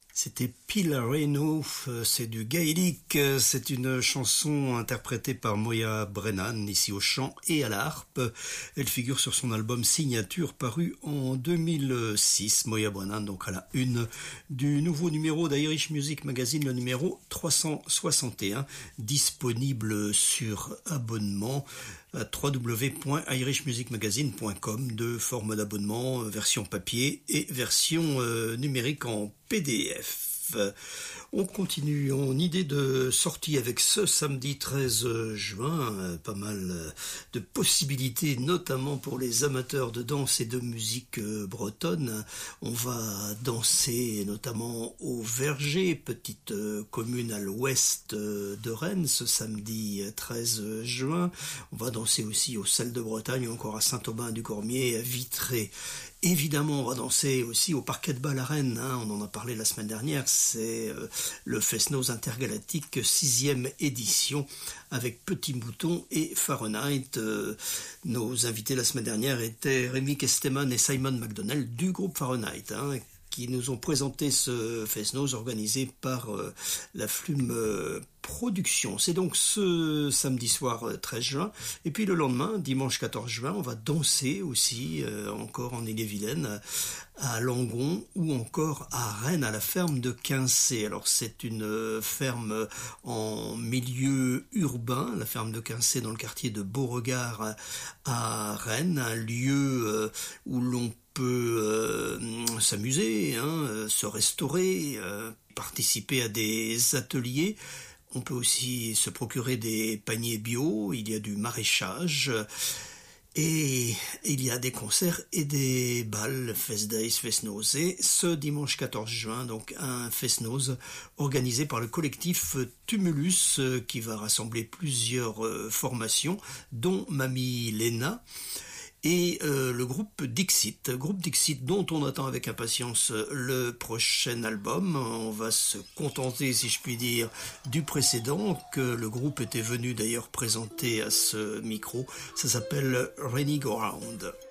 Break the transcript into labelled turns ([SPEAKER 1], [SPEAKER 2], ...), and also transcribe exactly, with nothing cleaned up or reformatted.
[SPEAKER 1] C'était Pilareno, c'est du gaélique, c'est une chanson interprétée par Moya Brennan, ici au chant et à la harpe. Elle figure sur son album Signature paru en deux mille six. Moya Brennan, donc à la une du nouveau numéro d'Irish Music Magazine, le numéro trois cent soixante et un, disponible sur abonnement à w w w point irish music magazine point com, deux formes d'abonnement, version papier et version euh, numérique en P D F. On continue en idée de sortie avec ce samedi treize juin, pas mal de possibilités, notamment pour les amateurs de danse et de musique bretonne. On va danser notamment au Verger, petite commune à l'ouest de Rennes, ce samedi treize juin. On va danser aussi aux Salles de Bretagne, ou encore à Saint-Aubin-du-Cormier, à Vitré. Évidemment, on va danser aussi au Parquet de Bal à Rennes, hein, on en a parlé la semaine dernière, c'est euh, le Fest-Noz Intergalactique sixième édition avec Petit Mouton et Fahrenheit. Euh, nos invités la semaine dernière étaient Rémi Kesteman et Simon McDonnell du groupe Fahrenheit, hein, qui nous ont présenté ce Fest-Noz organisé par euh, la Flume euh, Production. C'est donc ce samedi soir euh, treize juin. Et puis le lendemain, dimanche quatorze juin, on va danser aussi, euh, encore en Ille-et-Vilaine, à Langon ou encore à Rennes, à la ferme de Quincé. Alors c'est une euh, ferme en milieu urbain, la ferme de Quincé dans le quartier de Beauregard à, à Rennes, un lieu euh, où l'on peut euh, s'amuser, hein, se restaurer, euh, participer à des ateliers. On peut aussi se procurer des paniers bio, il y a du maraîchage et il y a des concerts et des balles, Fest Days, Fest-Noz. Et ce dimanche quatorze juin, donc un Fest-Noz organisé par le collectif Tumulus qui va rassembler plusieurs formations, dont Mamie Léna. Et euh, le groupe Dixit, groupe Dixit dont on attend avec impatience le prochain album. On va se contenter, si je puis dire, du précédent que le groupe était venu d'ailleurs présenter à ce micro. Ça s'appelle Rainy Go Round.